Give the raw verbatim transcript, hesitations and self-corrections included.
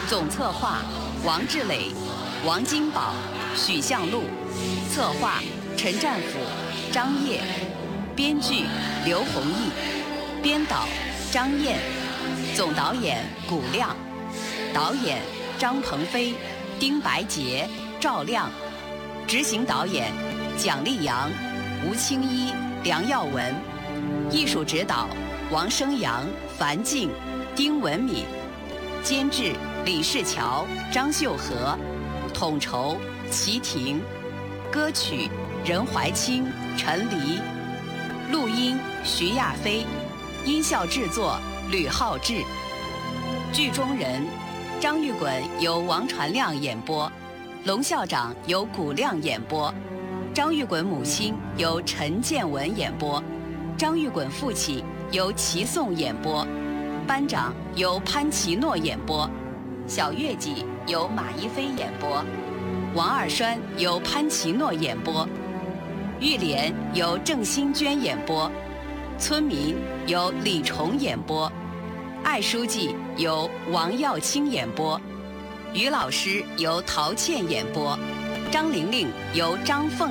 总策划王志磊、王金宝、许向路，策划陈占甫、张烨，编剧刘弘毅，编导张燕，总导演古亮，导演张鹏飞、丁白洁、赵亮，执行导演蒋丽阳、吴清一、梁耀文，艺术指导王生阳、樊静、丁文敏，监制李世桥、张秀和，统筹齐婷，歌曲任怀清、陈黎，录音徐亚飞，音效制作吕浩志。剧中人张玉滚由王传亮演播，龙校长由古亮演播，张玉滚母亲由陈建文演播，张玉滚父亲由齐颂演播，班长由潘奇诺演播，小月季由马一飞演播，王二栓由潘奇诺演播，玉莲由郑新娟演播，村民由李崇演播，艾书记由王耀清演播，于老师由陶倩演播，张玲玲由张凤